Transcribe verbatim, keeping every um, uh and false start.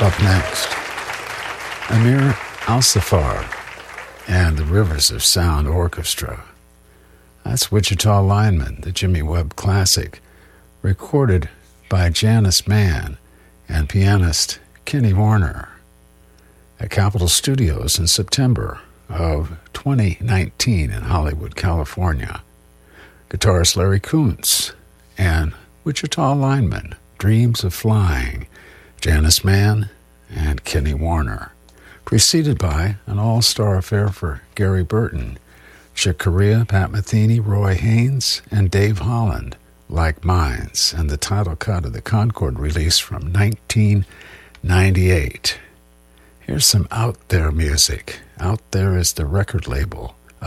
Up next, Amir Al-Safar and the Rivers of Sound Orchestra. That's Wichita Lineman, the Jimmy Webb classic, recorded by Janice Mann and pianist Kenny Warner at Capitol Studios in September of twenty nineteen in Hollywood, California. Guitarist Larry Kuntz and Wichita Lineman, Dreams of Flying, Janice Mann and Kenny Warner, preceded by an all-star affair for Gary Burton, Chick Corea, Pat Metheny, Roy Haynes, and Dave Holland, Like Minds, and the title cut of the Concord release from nineteen ninety-eight. Here's some Out There music. Out There is the record label